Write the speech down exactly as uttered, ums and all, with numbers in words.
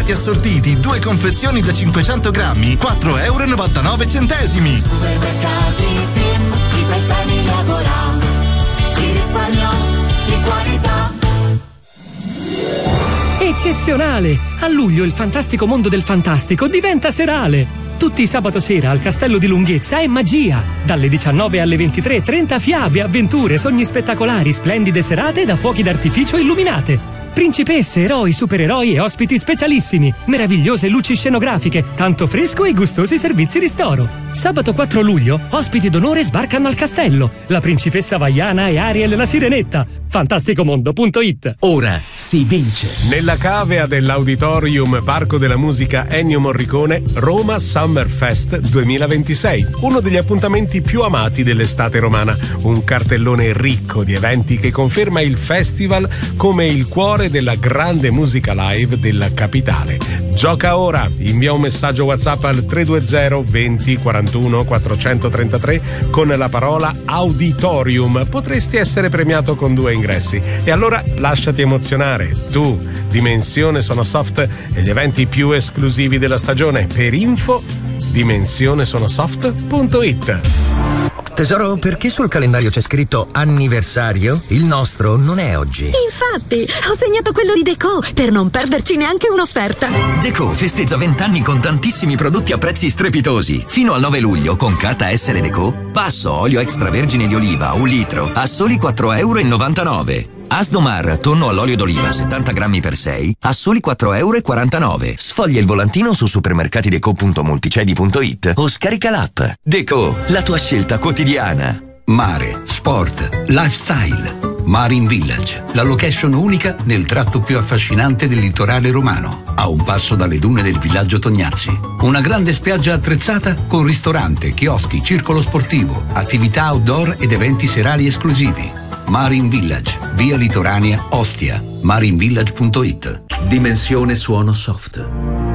pacchetti assortiti, due confezioni da cinquecento grammi, quattro e novantanove centesimi. Supermercati Pim, Iper Famiglia Agora, di risparmio, di qualità. Eccezionale! A luglio il fantastico mondo del fantastico diventa serale. Tutti i sabato sera al Castello di Lunghezza è magia. Dalle diciannove alle ventitré, trenta fiabe, avventure, sogni spettacolari, splendide serate da fuochi d'artificio illuminate. Principesse, eroi, supereroi e ospiti specialissimi. Meravigliose luci scenografiche, tanto fresco e gustosi servizi ristoro. Sabato quattro luglio, ospiti d'onore sbarcano al castello. La principessa Vaiana e Ariel la Sirenetta. fantasticomondo punto it. Ora si vince. Nella cavea dell'Auditorium Parco della Musica Ennio Morricone, Roma Summer Fest duemilaventisei. Uno degli appuntamenti più amati dell'estate romana. Un cartellone ricco di eventi che conferma il festival come il cuore della grande musica live della capitale. Gioca ora, invia un messaggio WhatsApp al tre due zero venti quarantuno quattrocentotrentatré con la parola Auditorium. Potresti essere premiato con due ingressi. E allora lasciati emozionare. Tu, Dimensione Sonosoft e gli eventi più esclusivi della stagione. Per info dimensione sonosoft punto it. Tesoro, perché sul calendario c'è scritto anniversario? Il nostro non è oggi. Infatti, ho segnato quello di Deco per non perderci neanche un'offerta. Deco festeggia venti anni con tantissimi prodotti a prezzi strepitosi. Fino al nove luglio con carta Essere Deco, passo olio extravergine di oliva un litro a soli quattro e novantanove euro. Asdomar tonno all'olio d'oliva settanta grammi per sei a soli quattro e quarantanove euro. Sfoglia il volantino su supermercatideco punto multicedi punto it o scarica l'app. Deco, la tua scelta quotidiana. Mare, sport, lifestyle. Marine Village, la location unica nel tratto più affascinante del litorale romano, a un passo dalle dune del villaggio Tognazzi. Una grande spiaggia attrezzata con ristorante, chioschi, circolo sportivo, attività outdoor ed eventi serali esclusivi. Marine Village, via Litoranea, Ostia. marinevillage punto it. Dimensione Suono Soft.